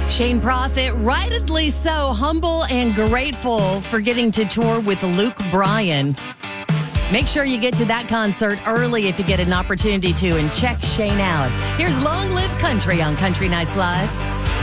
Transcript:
Shane Prophet, rightly so, humble and grateful for getting to tour with Luke Bryan. Make sure you get to that concert early if you get an opportunity to, and check Shane out. Here's Long Live Country on Country Nights Live.